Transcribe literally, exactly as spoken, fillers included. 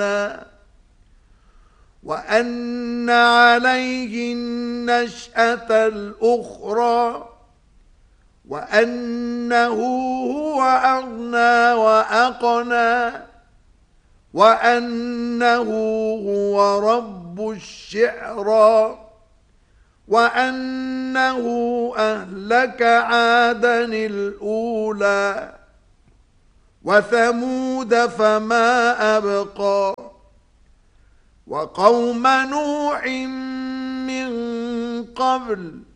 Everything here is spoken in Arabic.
وأن عليه النشأة الأخرى وأنه هو أغنى وأقنى وأنه هو رب الشعرى وأنه أهلك عادا الأولى وثمود فما أبقى وقوم نوح من قبل